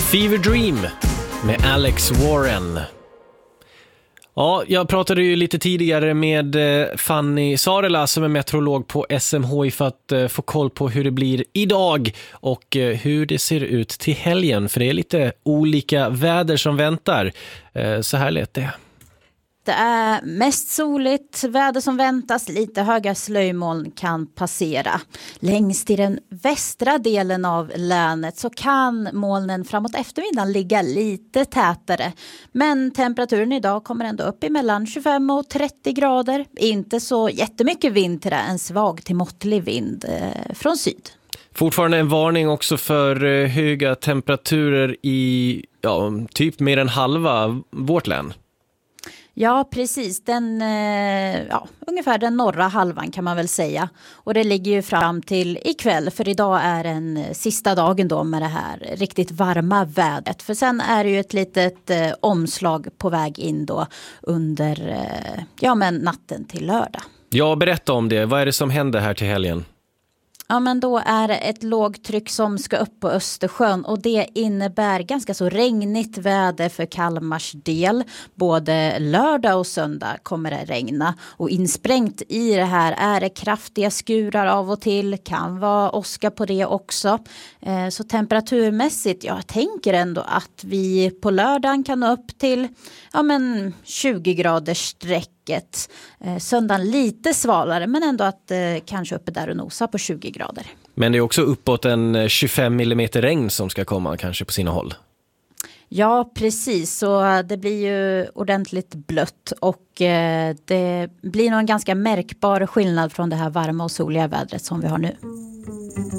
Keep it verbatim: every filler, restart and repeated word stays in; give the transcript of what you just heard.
Fever Dream med Alex Warren. Ja, jag pratade ju lite tidigare med Fanny Sarela som är meteorolog på S M H I för att få koll på hur det blir idag och hur det ser ut till helgen. För det är lite olika väder som väntar. Så här lät det. Det är mest soligt, väder som väntas, lite höga slöjmoln kan passera. Längst i den västra delen av länet så kan molnen framåt eftermiddagen ligga lite tätare. Men temperaturen idag kommer ändå upp i mellan tjugofem och trettio grader. Inte så jättemycket vind till det, en svag till måttlig vind eh, från syd. Fortfarande en varning också för höga temperaturer i ja, typ mer än halva vårt län. Ja, precis. Den, ja, ungefär den norra halvan kan man väl säga. Och det ligger ju fram till ikväll, för idag är den sista dagen då med det här riktigt varma vädret. För sen är det ju ett litet eh, omslag på väg in då under eh, ja, men natten till lördag. Ja, berätta om det. Vad är det som händer här till helgen? Ja, men då är det ett lågtryck som ska upp på Östersjön och det innebär ganska så regnigt väder för Kalmars del. Både lördag och söndag kommer det regna och insprängt i det här är det kraftiga skurar av och till. Kan vara åska på det också. Eh, så temperaturmässigt, jag tänker ändå att vi på lördagen kan nå upp till ja, men tjugo graders streck. Eh, söndagen lite svalare men ändå att eh, kanske uppe där och nosa på tjugo grader. Men det är också uppåt en tjugofem millimeter regn som ska komma kanske på sina håll. Ja, precis. Så det blir ju ordentligt blött och eh, det blir nog en ganska märkbar skillnad från det här varma och soliga vädret som vi har nu.